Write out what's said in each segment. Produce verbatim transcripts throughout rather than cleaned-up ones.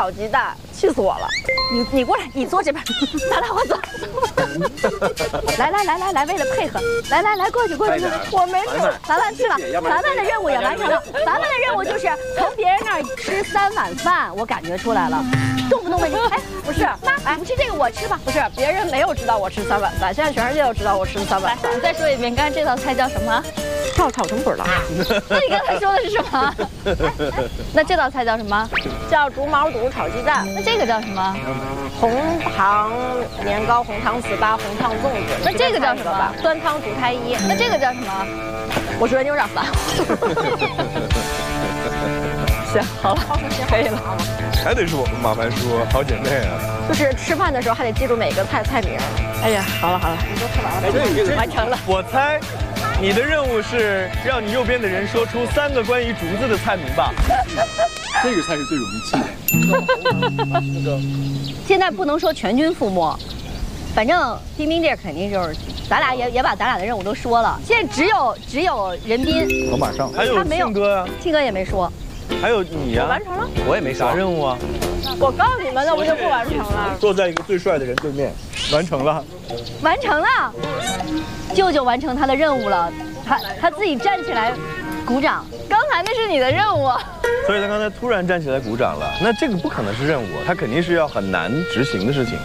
炒鸡蛋，气死我了！你你过来，你坐这边，咱俩我走。来来来来来，为了配合，来来来，过去过去过去。我没吃，凡凡吃了，凡凡的任务也完成了。凡凡的任务就是从别人那儿吃三碗饭，我感觉出来了。动不动问你，哎，不是，妈，你不吃这个，我吃吧。不是，别人没有知道我吃三碗饭，现在全世界都知道我吃三碗饭。你再说一遍，刚才这道菜叫什么？炒炒什么不知道？那你刚才说的是什么？那这道菜叫什么？叫竹毛肚炒鸡蛋。那这个叫什么？红糖年糕、红糖糍粑、红糖粽子。那这个叫什么？酸汤煮太医。那这个叫什么？我说牛掌饭。行，好了，可以了。 还得是我们马凡叔好姐妹啊。 就是吃饭的时候还得记住每个菜菜名。哎呀，好了好了，你都吃完了，完成了。 我猜，你的任务是让你右边的人说出三个关于竹子的菜名吧。 这个菜是最容易记的。 现在不能说全军覆没，反正冰冰这肯定就是，咱俩也也把咱俩的任务都说了。现在只有只有任斌， 我马上。 还有庆哥啊， 庆哥也没说。 还有你呀、啊， 完成了， 我也没啥任务啊。 我告诉你们，那我就不完成了。 坐在一个最帅的人对面，完成了， 完成了，舅舅完成他的任务了，他他自己站起来鼓掌。刚才那是你的任务， 所以他刚才突然站起来鼓掌了，那这个不可能是任务，他肯定是要很难执行的事情。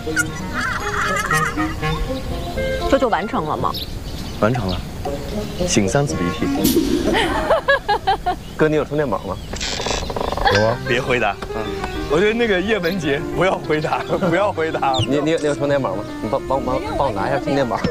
舅舅完成了吗？ 完成了，擤三次鼻涕。 哥，你有充电宝吗？ 有啊，别回答。嗯，我觉得那个叶文洁不要回答，不要回答。 你你你有充电宝吗？你帮帮帮帮我拿一下充电宝。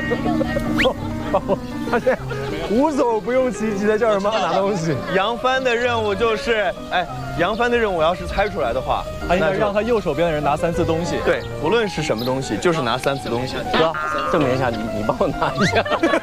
他现在无所不用其极的叫人帮他拿东西。 杨帆的任务就是，哎，杨帆的任务要是猜出来的话， 他应该让他右手边的人拿三次东西。 对，不论是什么东西，就是拿三次东西。 哥，证明一下，你你帮我拿一下。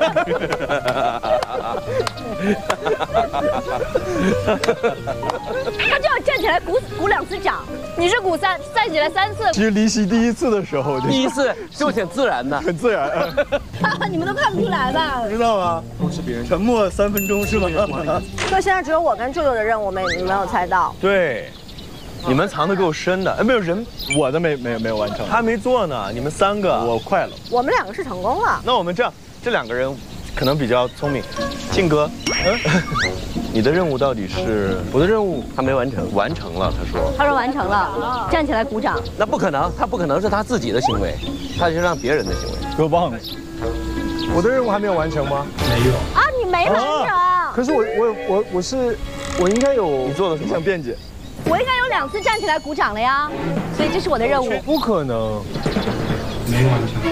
他就要站起来鼓鼓两次掌，你是鼓三站起来三次。 其实离席第一次的时候， 第一次就挺自然的， 很自然。 你们都看不出来吧？ 知道吗？都是别人沉默三分钟是吗？ 所以现在只有我跟舅舅的任务没没有猜到。 对，你们藏得够深的。哎，没有人， 我的没没有没有完成， 他没做呢。你们三个， 我快了。 我们两个是成功了。 那我们这样，这两个人可能比较聪明。庆哥，嗯，你的任务到底是？ 我的任务他没完成， 完成了。他说， 他说完成了，站起来鼓掌。 那不可能，他不可能是他自己的行为，他是让别人的行为。 哥忘了，我的任务还没有完成吗？ 没有啊，你没完成。 啊、可是我我我我是我应该有， 你做了什么？想辩解。 我应该有两次站起来鼓掌了呀，所以这是我的任务。 不可能， 没完成。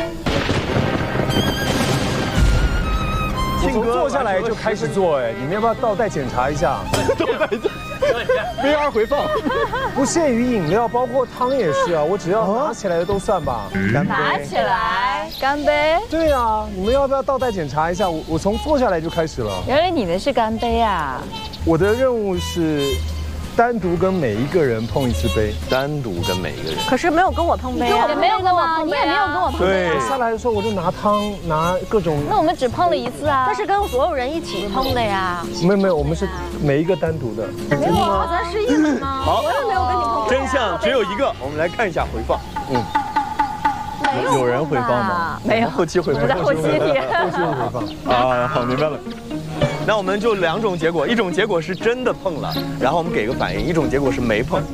我从坐下来就开始做，哎，你们要不要倒带检查一下？倒带，V R 回放，不限于饮料，包括汤也是啊。我只要拿起来的都算吧。 拿起来，干杯。 对啊，你们要不要倒带检查一下？我我从坐下来就开始了。 原来你的是干杯啊！ 我的任务是单独跟每一个人碰一次杯， 单独跟每一个人。 可是没有跟我碰杯啊， 也没有跟我碰杯，你也没有跟我碰杯。 对，下来的时候我就拿汤，拿各种。 那我们只碰了一次啊。 那是跟所有人一起碰的呀。 没有没有，我们是每一个单独的。 没有啊，咱是一起吗？ 好， 我也没有跟你碰杯。 真相只有一个，我们来看一下回放。嗯。 有有人回放吗？ 没有， 后期回放。 在后期里。 后期回放。啊，好，明白了。 那我们就两种结果，一种结果是真的碰了，然后我们给个反应；一种结果是没碰。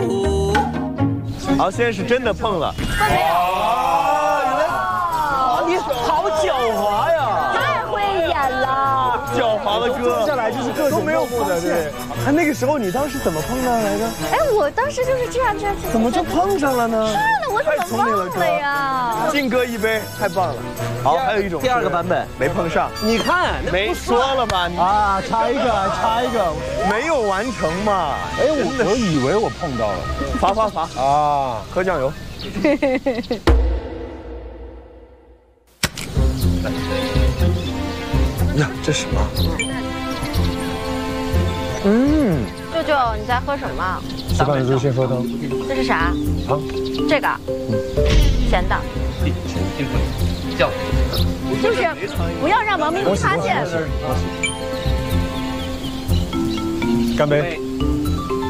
好，现在是真的碰了。 啊，原来你好狡猾呀！ 太会演了， 狡猾的哥， 接下来就是各种都没有碰的，对。 哎，那个时候你当时怎么碰的来着？ 哎，我当时就是这样这样。 怎么就碰上了呢？ 是的，我怎么忘了呀？ 敬哥一杯，太棒了。好，还有一种第二个版本没碰上。 你看， 没说了吧？你啊，差一个，差一个， 没有完成嘛？ 哎，我我以为我碰到了， 罚罚罚啊！喝酱油。呀，这什么？嗯， 舅舅，你在喝什么？ 吃饭的时候先喝汤。 这是啥？ 汤。 这个。嗯。咸的。 全定会叫。 就是不要让王冰冰发现。 干杯！